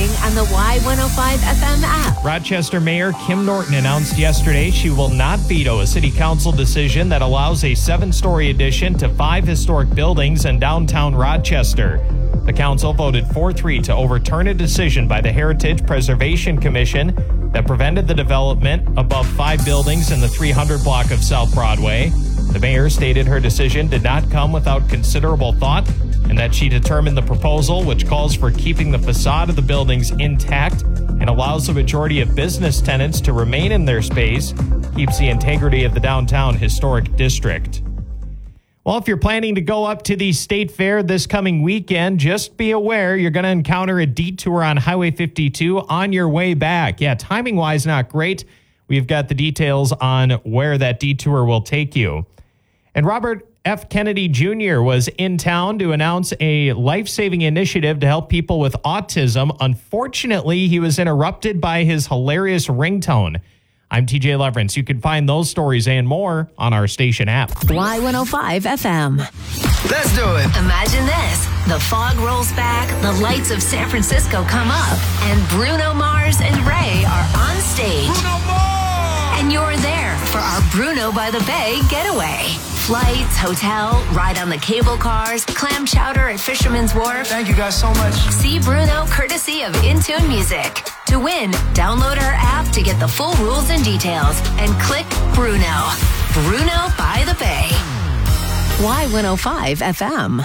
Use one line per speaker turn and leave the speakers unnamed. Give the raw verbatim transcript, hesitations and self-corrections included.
morning on the Y one oh five F M app.
Rochester Mayor Kim Norton announced yesterday she will not veto a city council decision that allows a seven-story addition to five historic buildings in downtown Rochester. The council voted four three to overturn a decision by the Heritage Preservation Commission that prevented the development above five buildings in the three hundred block of South Broadway. The mayor stated her decision did not come without considerable thought and that she determined the proposal, which calls for keeping the facade of the buildings intact and allows the majority of business tenants to remain in their space, keeps the integrity of the downtown historic district. Well, if you're planning to go up to the State Fair this coming weekend, just be aware you're going to encounter a detour on Highway fifty-two on your way back. Yeah, timing-wise, not great. We've got the details on where that detour will take you. And Robert F. Kennedy Junior was in town to announce a life-saving initiative to help people with autism. Unfortunately, he was interrupted by his hilarious ringtone. I'm T J Leverance. You can find those stories and more on our station app.
Y one oh five F M.
Let's do it.
Imagine this. The fog rolls back, the lights of San Francisco come up, and Bruno Mars and Ray are on stage.
Bruno Mars!
And you're there for our Bruno by the Bay getaway. Flights, hotel, ride on the cable cars, clam chowder at Fisherman's Wharf.
Thank you guys so much.
See Bruno courtesy of Intune Music. To win, download our app to get the full rules and details and click Bruno. Bruno by the Bay. Y one oh five F M.